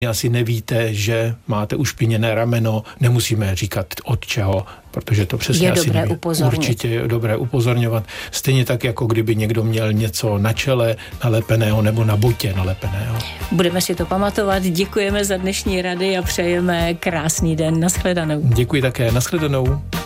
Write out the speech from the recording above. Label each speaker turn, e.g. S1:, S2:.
S1: Asi nevíte, že máte ušpiněné rameno, nemusíme říkat od čeho, protože to přesně
S2: je
S1: asi
S2: dobré
S1: neví.
S2: upozornit.
S1: Určitě je dobré upozorňovat. Stejně tak, jako kdyby někdo měl něco na čele nalepeného nebo na botě nalepeného.
S2: Budeme si to pamatovat. Děkujeme za dnešní rady a přejeme krásný den. Nashledanou.
S1: Děkuji také. Nashledanou.